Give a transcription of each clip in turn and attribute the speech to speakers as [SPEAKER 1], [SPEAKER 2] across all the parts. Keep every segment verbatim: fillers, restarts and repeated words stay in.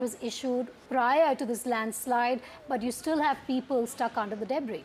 [SPEAKER 1] was issued prior to this landslide, but you still have people stuck under the debris.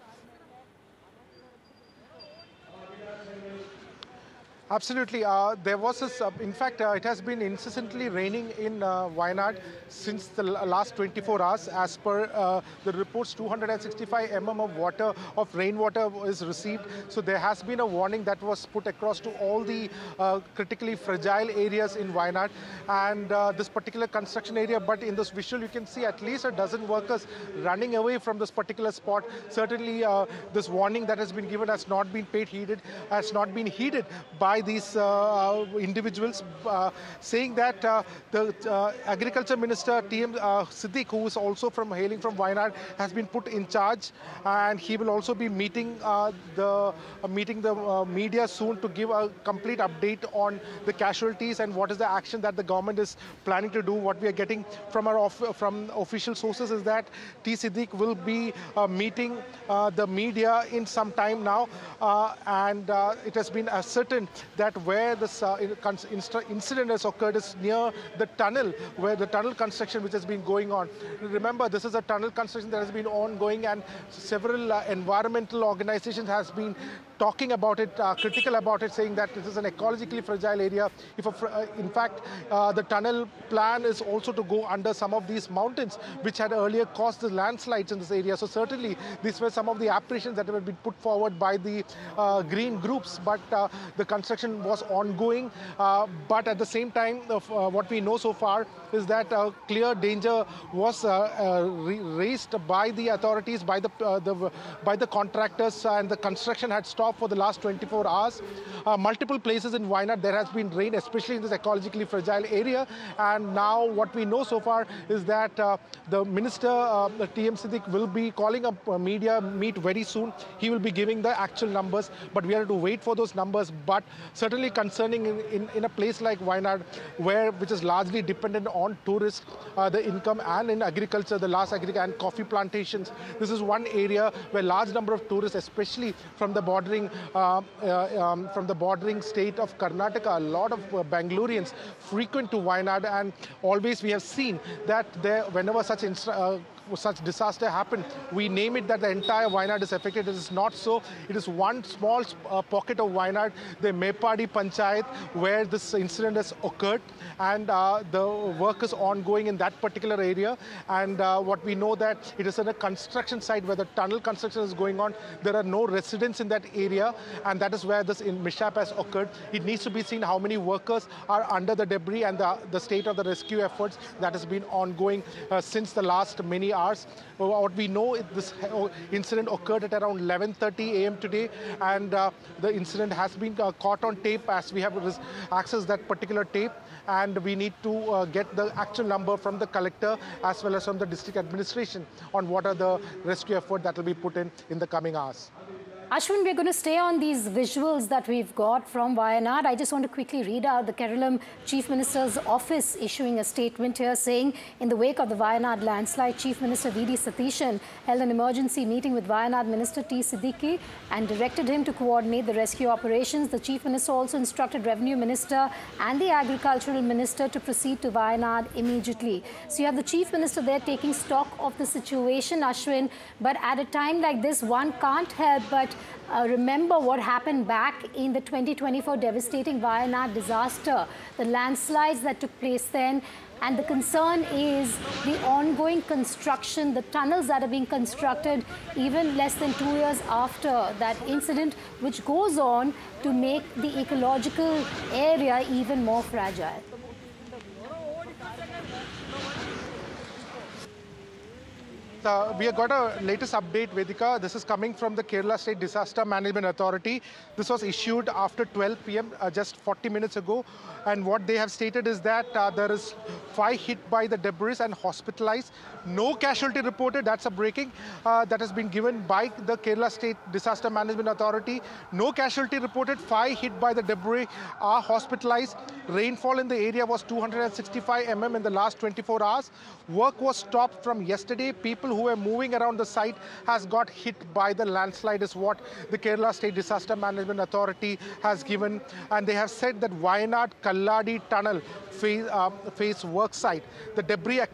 [SPEAKER 2] Absolutely. Uh, there was this, uh, in fact, uh, it has been incessantly raining in uh, Wayanad since the last twenty-four hours. As per uh, the reports, two hundred sixty-five millimeters of water, of rainwater is received. So there has been a warning that was put across to all the uh, critically fragile areas in Wayanad and uh, this particular construction area. But in this visual, you can see at least a dozen workers running away from this particular spot. Certainly, uh, this warning that has been given has not been paid heeded, has not been heeded by these uh, individuals, uh, saying that uh, the uh, Agriculture Minister T M Uh, Siddique, who is also from hailing from Wayanad, has been put in charge, and he will also be meeting uh, the uh, meeting the uh, media soon to give a complete update on the casualties and what is the action that the government is planning to do. What we are getting from our off from official sources is that T Siddique will be uh, meeting uh, the media in some time now, uh, and uh, it has been ascertained that where this uh, incident has occurred is near the tunnel, where the tunnel construction which has been going on. Remember, this is a tunnel construction that has been ongoing, and several uh, environmental organizations has been talking about it, uh, critical about it, saying that this is an ecologically fragile area. If, a, uh, in fact, uh, the tunnel plan is also to go under some of these mountains, which had earlier caused the landslides in this area. So certainly, these were some of the apprehensions that have been put forward by the uh, green groups. But uh, the construction was ongoing. Uh, but at the same time, uh, what we know so far is that uh, clear danger was uh, uh, raised by the authorities, by the, uh, the by the contractors, and the construction had stopped for the last twenty-four hours. Uh, multiple places in Wayanad there has been rain, especially in this ecologically fragile area. And now what we know so far is that uh, the minister, uh, T M Siddique, will be calling a uh, media meet very soon. He will be giving the actual numbers, but we have to wait for those numbers. But certainly concerning in, in, in a place like Wayanad, where which is largely dependent on tourists, uh, the income, and in agriculture, the last agriculture and coffee plantations. This is one area where large number of tourists, especially from the bordering uh, uh, um, from the bordering state of Karnataka, a lot of uh, Bangaloreans frequent to Wayanad, and always we have seen that there, whenever such uh, such disaster happened, we name it that the entire Wayanad is affected. It is not so. It is one small uh, pocket of Wayanad, the Mepadi Panchayat, where this incident has occurred, and uh, the work is ongoing in that particular area. And uh, what we know that it is in a construction site where the tunnel construction is going on. There are no residents in that area, and that is where this mishap has occurred. It needs to be seen how many workers are under the debris and the, the state of the rescue efforts that has been ongoing uh, since the last many hours. What we know is this incident occurred at around eleven thirty a m today, and uh, the incident has been uh, caught on tape, as we have accessed that particular tape, and we need to uh, get the actual number from the collector as well as from the district administration on what are the rescue efforts that will be put in in the coming hours.
[SPEAKER 1] Ashwin, we're going to stay on these visuals that we've got from Wayanad. I just want to quickly read out the Kerala Chief Minister's office issuing a statement here saying, in the wake of the Wayanad landslide, Chief Minister V D Satheeshan held an emergency meeting with Wayanad Minister T Siddique and directed him to coordinate the rescue operations. The Chief Minister also instructed Revenue Minister and the Agricultural Minister to proceed to Wayanad immediately. So you have the Chief Minister there taking stock of the situation, Ashwin, but at a time like this, one can't help but Uh, remember what happened back in the twenty twenty-four devastating Wayanad disaster, the landslides that took place then. And the concern is the ongoing construction, the tunnels that are being constructed even less than two years after that incident, which goes on to make the ecological area even more fragile.
[SPEAKER 2] Uh, we have got a latest update, Vedika. This is coming from the Kerala State Disaster Management Authority. This was issued after twelve p m, uh, just forty minutes ago. And what they have stated is that uh, there is five hit by the debris and hospitalized. No casualty reported. That's a breaking uh, that has been given by the Kerala State Disaster Management Authority. No casualty reported. Five hit by the debris are hospitalized. Rainfall in the area was two hundred sixty-five millimeters in the last twenty-four hours. Work was stopped from yesterday. People who were moving around the site has got hit by the landslide is what the Kerala State Disaster Management Authority has given. And they have said that Wayanad Kalladi Tunnel phase, uh, phase work site, the debris